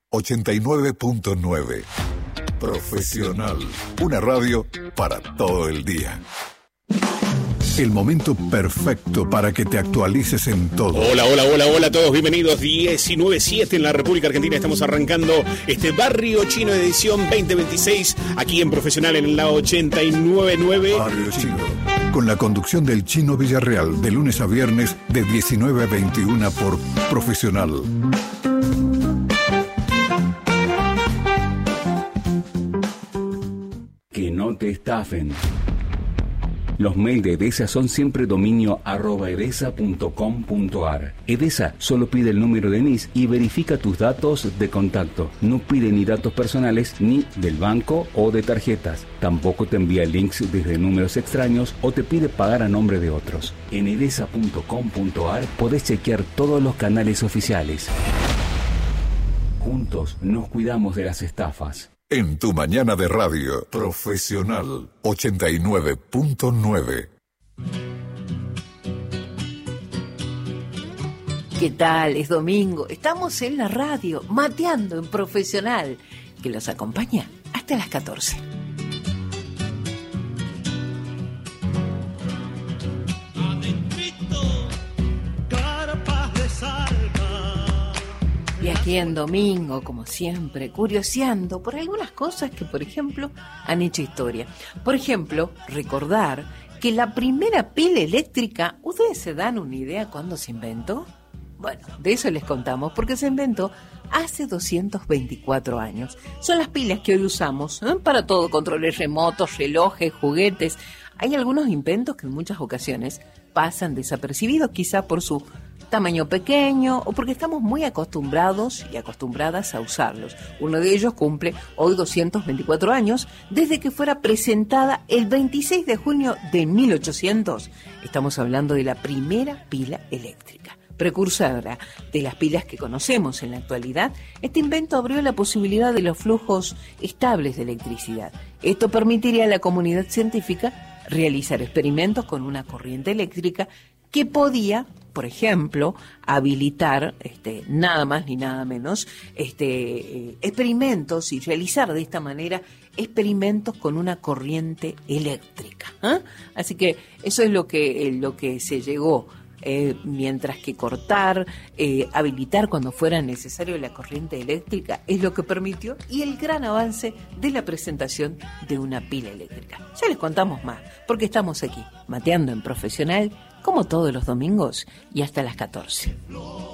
89.9. Profesional. Una radio para todo el día. El momento perfecto para que te actualices en todo. Hola a todos, bienvenidos. 19:07 en la República Argentina. Estamos arrancando este Barrio Chino edición 2026 aquí en Profesional en la 89.9. Barrio Chino, con la conducción del Chino Villarreal, de lunes a viernes de 19 a 21 por Profesional. Que no te estafen. Los mails de Edesa son siempre dominio @edesa.com.ar. Edesa solo pide el número de NIS y verifica tus datos de contacto. No pide ni datos personales ni del banco o de tarjetas. Tampoco te envía links desde números extraños o te pide pagar a nombre de otros. En edesa.com.ar podés chequear todos los canales oficiales. Juntos nos cuidamos de las estafas. En tu mañana de radio, Profesional 89.9. ¿Qué tal? Es domingo. Estamos en la radio, mateando en Profesional, que los acompaña hasta las 14. Y aquí en domingo, como siempre, curioseando por algunas cosas que, por ejemplo, han hecho historia. Por ejemplo, recordar que la primera pila eléctrica, ¿ustedes se dan una idea cuándo se inventó? Bueno, de eso les contamos, porque se inventó hace 224 años. Son las pilas que hoy usamos para todo, controles remotos, relojes, juguetes. Hay algunos inventos que en muchas ocasiones pasan desapercibidos, quizá por su tamaño pequeño o porque estamos muy acostumbrados y acostumbradas a usarlos. Uno de ellos cumple hoy 224 años desde que fuera presentada el 26 de junio de 1800. Estamos hablando de la primera pila eléctrica. Precursora de las pilas que conocemos en la actualidad, este invento abrió la posibilidad de los flujos estables de electricidad. Esto permitiría a la comunidad científica realizar experimentos con una corriente eléctrica que podía, por ejemplo, habilitar nada más ni nada menos experimentos y realizar de esta manera experimentos con una corriente eléctrica. Así que eso es lo que se llegó. Mientras que cortar, habilitar cuando fuera necesario la corriente eléctrica es lo que permitió y el gran avance de la presentación de una pila eléctrica. Ya les contamos más, porque estamos aquí, mateando en Profesional, como todos los domingos y hasta las 14.